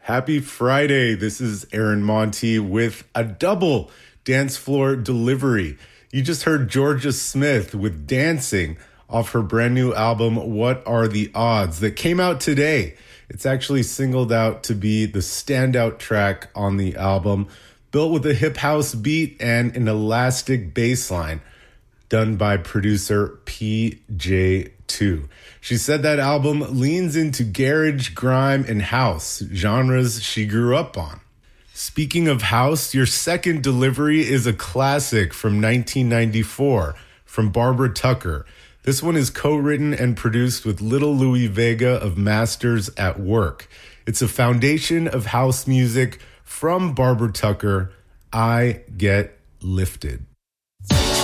Happy Friday. This is Aaron Monty with a double dance floor delivery. You just heard Georgia Smith with Dancing off her brand new album, What Are the Odds, that came out today. It's actually singled out to be the standout track on the album, built with a hip house beat and an elastic bass line, done by producer PJ2. She said that album leans into garage, grime, and house, genres she grew up on. Speaking of house, your second delivery is a classic from 1994 from Barbara Tucker. This one is co-written and produced with Little Louie Vega of Masters at Work. It's a foundation of house music from Barbara Tucker, I Get Lifted.